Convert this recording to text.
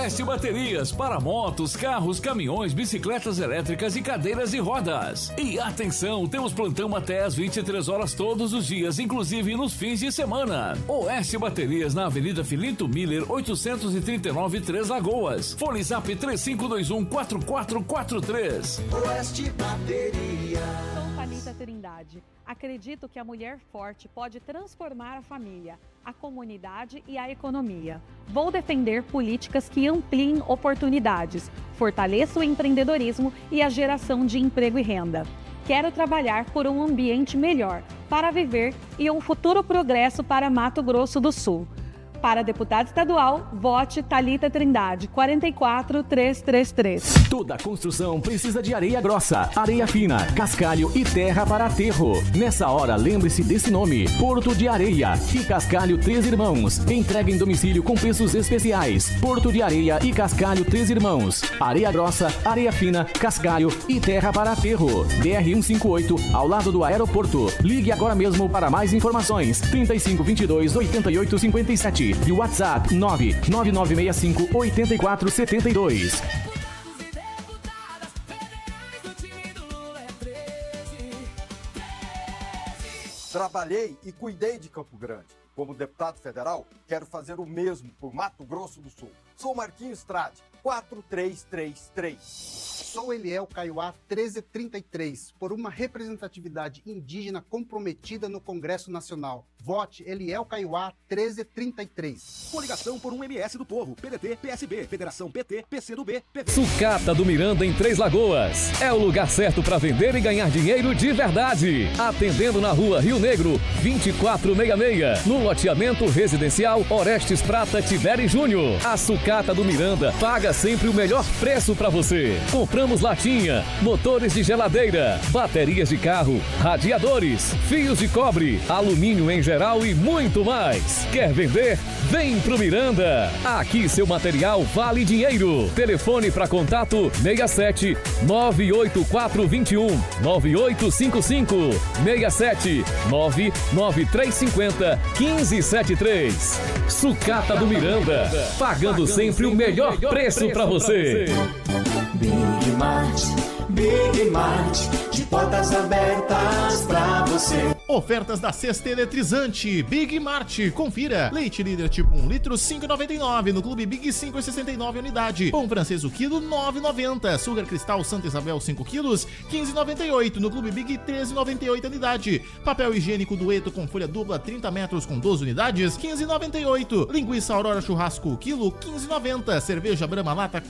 Oeste Baterias para motos, carros, caminhões, bicicletas elétricas e cadeiras de rodas. E atenção, temos plantão até às 23 horas todos os dias, inclusive nos fins de semana. Oeste Baterias na Avenida Filinto Miller, 839, Três Lagoas. Fone Zap 3521-4443. Oeste Baterias. Sou Thalita Trindade. Acredito que a mulher forte pode transformar a família, a comunidade e a economia. Vou defender políticas que ampliem oportunidades, fortaleçam o empreendedorismo e a geração de emprego e renda. Quero trabalhar por um ambiente melhor para viver e um futuro progresso para Mato Grosso do Sul. Para deputado estadual, vote Thalita Trindade, 44333. Toda construção precisa de areia grossa, areia fina, cascalho e terra para aterro. Nessa hora, lembre-se desse nome: Porto de Areia e Cascalho Três Irmãos. Entrega em domicílio com preços especiais. Porto de Areia e Cascalho Três Irmãos. Areia grossa, areia fina, cascalho e terra para aterro. BR-158, ao lado do aeroporto. Ligue agora mesmo para mais informações. 3522-8857. E o WhatsApp 99965-8472. Trabalhei e cuidei de Campo Grande. Como deputado federal, quero fazer o mesmo por Mato Grosso do Sul. Sou Marquinhos Strade, 4333. Sou Eliel Caiuá, 1333, por uma representatividade indígena comprometida no Congresso Nacional. Vote Eliel Caiuá, 1333. Coligação por um MS do Povo, PDT, PSB, Federação PT, PCdoB, PV. Sucata do Miranda em Três Lagoas. É o lugar certo para vender e ganhar dinheiro de verdade. Atendendo na rua Rio Negro, 2466. No loteamento residencial Orestes Prata Tiberi Júnior. A Sucata do Miranda paga sempre o melhor preço para você. Compramos latinha, motores de geladeira, baterias de carro, radiadores, fios de cobre, alumínio em geral e muito mais. Quer vender? Vem pro Miranda. Aqui seu material vale dinheiro. Telefone para contato 67 98421 9855 67 99350 1573. Sucata do Miranda, pagando sempre o melhor preço para você. Big Mart, de portas abertas pra você. Ofertas da Cesta Eletrizante Big Mart. Confira: leite líder tipo 1 litro 5,99 no Clube Big 5,69 unidade. Pão francês o quilo 9,90. Sugar Cristal Santa Isabel 5 quilos 15,98 no Clube Big 13,98 unidade. Papel higiênico Dueto com folha dupla 30 metros com 12 unidades 15,98. Linguiça Aurora Churrasco quilo 15,90. Cerveja Brahma Lata